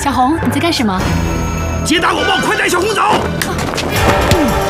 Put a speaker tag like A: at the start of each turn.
A: 小红，你在干什么？
B: 接大狗报，快带小红走！